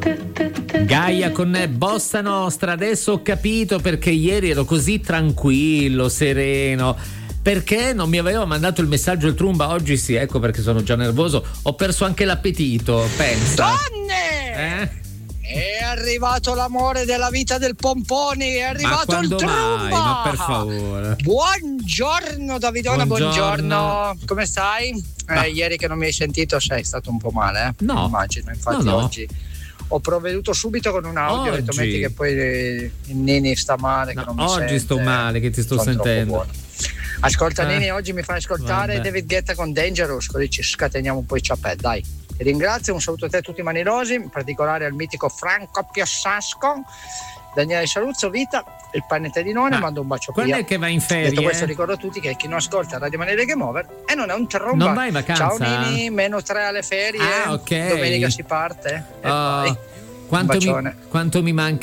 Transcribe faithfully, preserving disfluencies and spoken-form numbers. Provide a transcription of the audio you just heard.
Gaia con Bossa Nostra. Adesso ho capito perché ieri ero così tranquillo, sereno, perché non mi aveva mandato il messaggio il Trumba. Oggi sì, ecco perché sono già nervoso, ho perso anche l'appetito, pensa. Donne! Eh? È arrivato l'amore della vita del Pomponi, è arrivato il Trumba. Mai? Ma per favore. Buongiorno Davidona, buongiorno. Buongiorno. Come stai? Ah. Eh, ieri che non mi hai sentito sei stato un po' male, eh? No. Immagino, infatti No, no. oggi ho provveduto subito con un audio, ho detto Oggi. metti che poi eh, il Nini sta male, No, che non mi oggi sente. sto male, che ti sto Sono troppo sentendo. buono. Ascolta Eh. Nini, oggi mi fai ascoltare Vabbè. David Guetta con Dangerous, così ci scateniamo un po' i ciappè, dai. Ti ringrazio, un saluto a te e a tutti i manirosi, in particolare al mitico Franco Piossasco, Daniele Saluzzo, Vita, il panettelinone, Ma mando un bacio quando via. è che va in ferie? Detto questo ricordo a tutti che chi non ascolta Radio Maniere Game Over e non è un tromba. Non vai in vacanza? Ciao Nini, meno tre alle ferie, Ah, ok. domenica si parte e Oh, vai. quanto, Un mi, bacione. quanto mi manca